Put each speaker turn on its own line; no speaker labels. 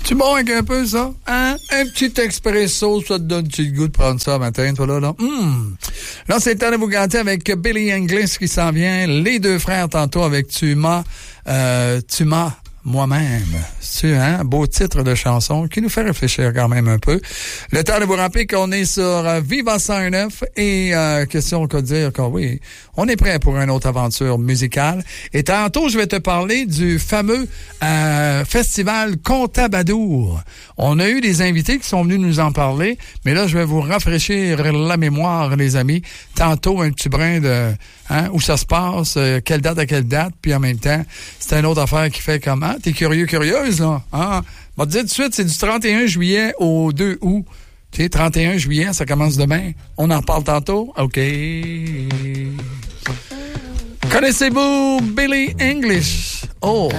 Tu bon avec un peu, ça? Hein? Un petit expresso, ça te donne-tu le goût de prendre ça matin, toi, là? Là, c'est le temps de vous gâter avec Billy English qui s'en vient. Les deux frères, tantôt, avec Tu m'as moi-même. C'est un beau titre de chanson qui nous fait réfléchir quand même un peu. Le temps de vous rappeler qu'on est sur Viva 109 et question qu'on dire que oui, on est prêt pour une autre aventure musicale. Et tantôt, je vais te parler du fameux festival Contabadour. On a eu des invités qui sont venus nous en parler, mais là, je vais vous rafraîchir la mémoire, les amis. Tantôt, un petit brin de où ça se passe, quelle date à quelle date, puis en même temps, c'est une autre affaire qui fait comment. T'es curieuse, là? Hein? On va te dire tout de suite, c'est du 31 juillet au 2 août. Tu sais, 31 juillet, ça commence demain. On en reparle tantôt? OK. Connaissez-vous Billy English? Oh!